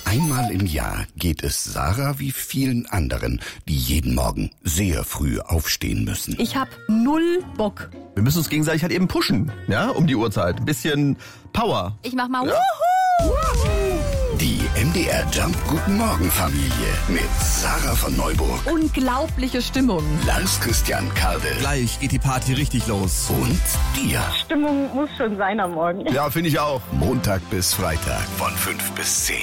Einmal im Jahr geht es Sarah wie vielen anderen, die jeden Morgen sehr früh aufstehen müssen. Ich hab 0 Bock. Wir müssen uns gegenseitig halt eben pushen, ja, um die Uhrzeit. Ein bisschen Power. Ich mach mal Die MDR Jump Guten Morgen Familie mit Sarah von Neuburg, Unglaubliche Stimmung. Lars Christian Kade Gleich geht die Party richtig los. und dir. Stimmung muss schon sein am Morgen. Ja, finde ich auch. Montag bis Freitag von 5 bis 10.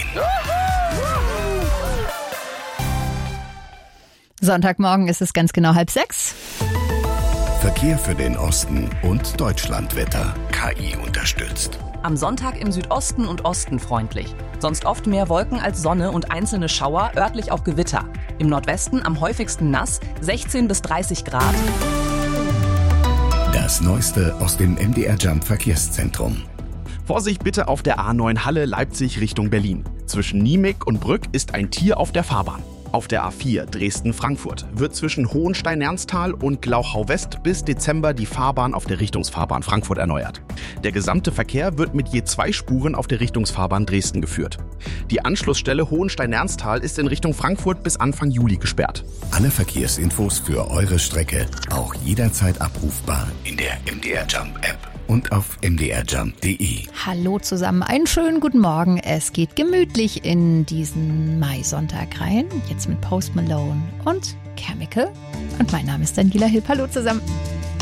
Sonntagmorgen ist es ganz genau 5:30. Verkehr für den Osten und Deutschlandwetter. KI unterstützt. Am Sonntag im Südosten und Osten freundlich. Sonst oft mehr Wolken als Sonne und einzelne Schauer, örtlich auch Gewitter. Im Nordwesten am häufigsten nass, 16 bis 30 Grad. Das Neueste aus dem MDR Jump Verkehrszentrum. Vorsicht bitte auf der A9 Halle Leipzig Richtung Berlin. Zwischen Niemeg und Brück ist ein Tier auf der Fahrbahn. Auf der A4 Dresden-Frankfurt wird zwischen Hohenstein-Ernsthal und Glauchau-West bis Dezember die Fahrbahn auf der Richtungsfahrbahn Frankfurt erneuert. Der gesamte Verkehr wird mit je 2 Spuren auf der Richtungsfahrbahn Dresden geführt. Die Anschlussstelle Hohenstein-Ernsthal ist in Richtung Frankfurt bis Anfang Juli gesperrt. Alle Verkehrsinfos für eure Strecke auch jederzeit abrufbar in der MDR Jump App und auf mdrjump.de. Hallo zusammen, einen schönen guten Morgen. Es geht gemütlich in diesen Mai-Sonntag rein. Jetzt mit Post Malone und Chemical. Und mein Name ist Daniela Hipp. Hallo zusammen.